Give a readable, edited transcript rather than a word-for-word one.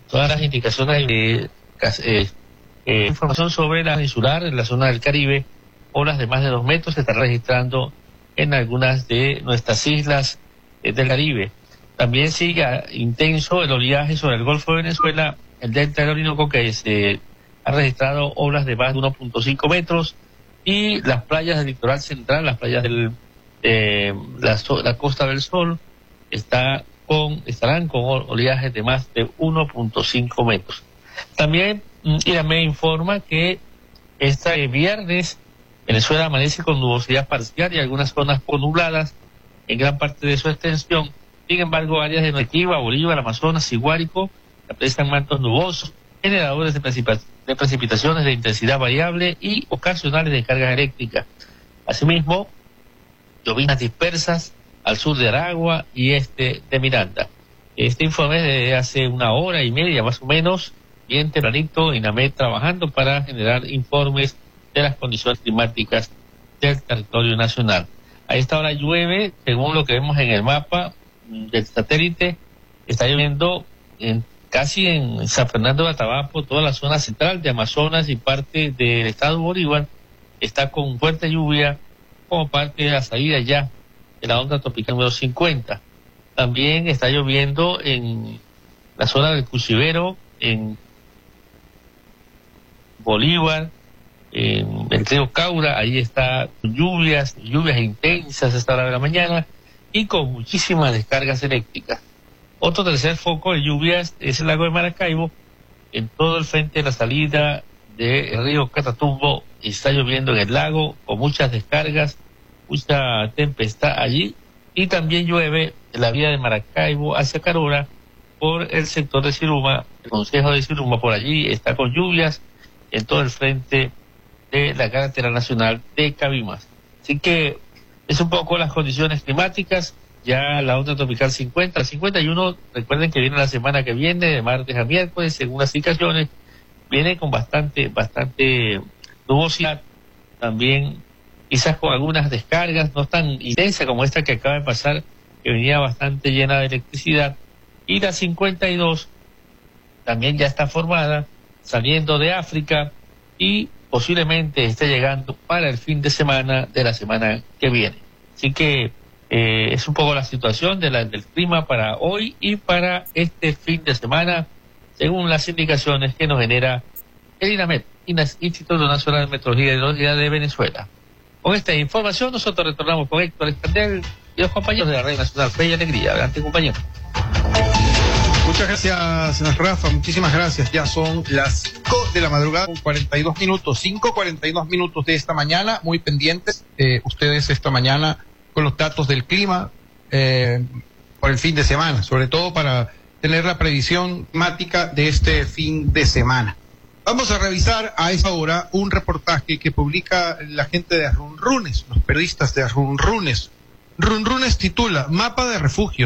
todas las indicaciones de información sobre la insular en la zona del Caribe. Olas de más de 2 metros se están registrando en algunas de nuestras islas del Caribe. También sigue intenso el oleaje sobre el Golfo de Venezuela, el delta del Orinoco, que se ha registrado olas de más de 1.5 metros, y las playas del litoral central, las playas de la Costa del Sol, estarán con oleajes de más de 1.5 metros. También IRAMED informa que este viernes Venezuela amanece con nubosidad parcial y algunas zonas nubladas en gran parte de su extensión. Sin embargo, áreas de Nequiba, Bolívar, Amazonas y Guárico presentan mantos nubosos, generadores de precipitaciones de intensidad variable y ocasionales de cargas eléctricas. Asimismo, lloviznas dispersas al sur de Aragua y este de Miranda. Este informe es de hace 1 hora y media más o menos, bien tempranito, INAMED trabajando para generar informes de las condiciones climáticas del territorio nacional. A esta hora llueve, según lo que vemos en el mapa del satélite, está lloviendo casi en San Fernando de Atabapo, toda la zona central de Amazonas y parte del estado Bolívar está con fuerte lluvia como parte de la salida ya de la onda tropical número 50. También está lloviendo en la zona del Cuchivero, en Bolívar, en el río Caura, ahí está lluvias intensas a esta hora de la mañana y con muchísimas descargas eléctricas. Otro tercer foco de lluvias es el lago de Maracaibo, en todo el frente de la salida del río Catatumbo. Está lloviendo en el lago con muchas descargas, mucha tempestad allí, y también llueve en la vía de Maracaibo hacia Carora por el sector de Siruma. El concejo de Siruma por allí está con lluvias en todo el frente de la carretera nacional de Cabimas. Así que es un poco las condiciones climáticas. Ya la onda tropical 51, recuerden que viene la semana que viene, de martes a miércoles, según las indicaciones, viene con bastante nubosidad, también quizás con algunas descargas, no tan intensa como esta que acaba de pasar, que venía bastante llena de electricidad, y la 52 también ya está formada, saliendo de África, y posiblemente esté llegando para el fin de semana de la semana que viene. Así que es un poco la situación del clima para hoy y para este fin de semana, según las indicaciones que nos genera el INAMED, Instituto Nacional de Meteorología y Hidrología de Venezuela. Con esta información nosotros retornamos con Héctor Escandel y los compañeros de la Red Nacional Fe y Alegría. Adelante, compañero. Muchas gracias, Rafa, muchísimas gracias. Ya son las 5 de la madrugada, 42 minutos, 5:42 minutos de esta mañana, muy pendientes ustedes esta mañana con los datos del clima por el fin de semana, sobre todo para tener la previsión climática de este fin de semana. Vamos a revisar a esta hora un reportaje que publica la gente de Runrunes, los periodistas de Runrunes. Runrunes titula Mapa de Refugio.